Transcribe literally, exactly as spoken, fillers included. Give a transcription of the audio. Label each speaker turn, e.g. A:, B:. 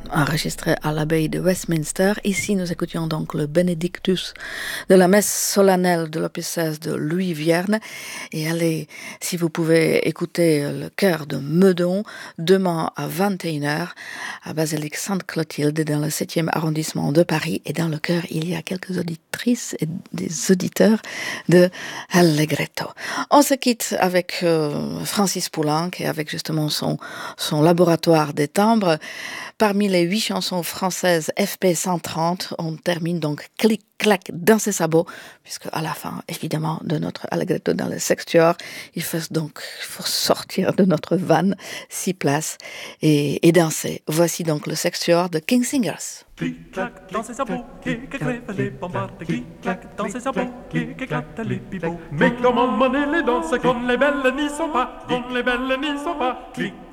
A: enregistré à l'abbaye de Westminster. Ici, nous écoutions donc le Benedictus de la messe solennelle de l'opus seize de Louis Vierne. Et allez, si vous pouvez écouter le chœur de Meudon demain à vingt et une heures à Basilique Sainte-Clotilde dans le septième arrondissement de Paris. Et dans le chœur, il y a quelques auditrices et des auditeurs de Allegretto. On se quitte avec euh, Francis Poulenc et avec justement son, son laboratoire des timbres. Parmi les huit chansons françaises F P cent trente, on termine donc Clic clac dans ses sabots, puisque à la fin, évidemment, de notre Allegretto dans le Sextuor, il faut donc il faut sortir de notre van, six places, et, et danser. Voici donc le Sextuor de King Singers.
B: Clic-clac dans ses sabots, qui crève les bombardes. Clic-clac dans ses sabots, qui éclate les pipeaux. Mais comment mener les danses quand les belles n'y sont pas, quand les belles n'y sont pas. Clic